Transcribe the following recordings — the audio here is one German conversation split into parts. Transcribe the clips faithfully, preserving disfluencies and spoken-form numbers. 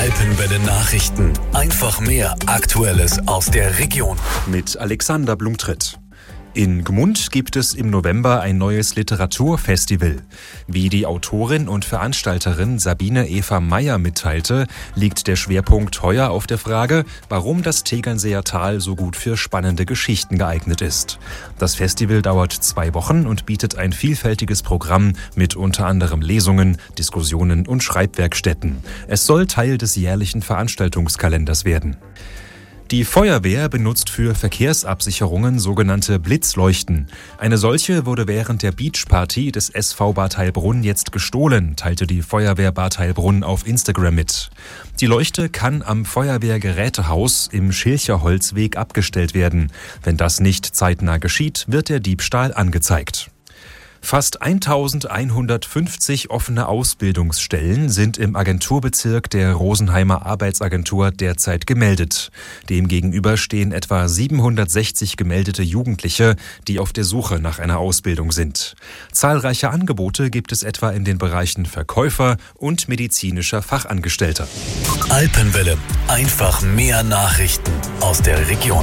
Alpenwelle Nachrichten. Einfach mehr Aktuelles aus der Region. Mit Alexander Blumtritt. In Gmund gibt es im November ein neues Literaturfestival. Wie die Autorin und Veranstalterin Sabine Eva Meyer mitteilte, liegt der Schwerpunkt heuer auf der Frage, warum das Tegernseer Tal so gut für spannende Geschichten geeignet ist. Das Festival dauert zwei Wochen und bietet ein vielfältiges Programm mit unter anderem Lesungen, Diskussionen und Schreibwerkstätten. Es soll Teil des jährlichen Veranstaltungskalenders werden. Die Feuerwehr benutzt für Verkehrsabsicherungen sogenannte Blitzleuchten. Eine solche wurde während der Beachparty des S V Bad Heilbrunn jetzt gestohlen, teilte die Feuerwehr Bad Heilbrunn auf Instagram mit. Die Leuchte kann am Feuerwehrgerätehaus im Schilcher Holzweg abgestellt werden. Wenn das nicht zeitnah geschieht, wird der Diebstahl angezeigt. Fast eintausendeinhundertfünfzig offene Ausbildungsstellen sind im Agenturbezirk der Rosenheimer Arbeitsagentur derzeit gemeldet. Demgegenüber stehen etwa siebenhundertsechzig gemeldete Jugendliche, die auf der Suche nach einer Ausbildung sind. Zahlreiche Angebote gibt es etwa in den Bereichen Verkäufer und medizinischer Fachangestellter. Alpenwelle. Einfach mehr Nachrichten aus der Region.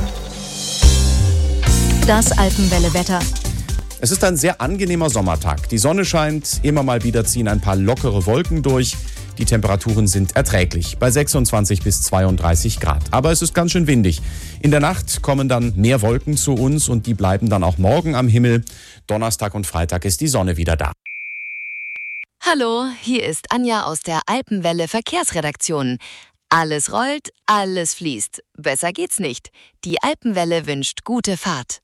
Das Alpenwelle-Wetter. Es ist ein sehr angenehmer Sommertag. Die Sonne scheint, immer mal wieder ziehen ein paar lockere Wolken durch. Die Temperaturen sind erträglich, bei sechsundzwanzig bis zweiunddreißig Grad. Aber es ist ganz schön windig. In der Nacht kommen dann mehr Wolken zu uns und die bleiben dann auch morgen am Himmel. Donnerstag und Freitag ist die Sonne wieder da. Hallo, hier ist Anja aus der Alpenwelle Verkehrsredaktion. Alles rollt, alles fließt. Besser geht's nicht. Die Alpenwelle wünscht gute Fahrt.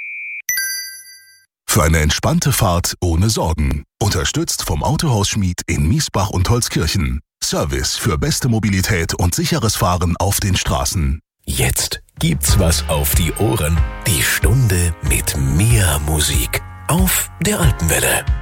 Für eine entspannte Fahrt ohne Sorgen. Unterstützt vom Autohaus Schmid in Miesbach und Holzkirchen. Service für beste Mobilität und sicheres Fahren auf den Straßen. Jetzt gibt's was auf die Ohren. Die Stunde mit mehr Musik auf der Alpenwelle.